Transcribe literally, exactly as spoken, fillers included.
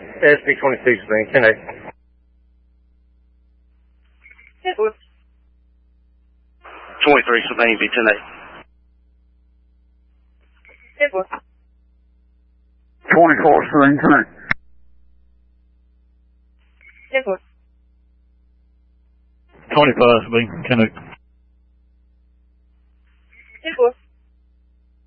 S P twenty-six, Green, ten eight. twenty-three, Sylvania, B ten eight. twenty-four, Sylvania, ten eight. twenty-five, Sylvania, ten eight.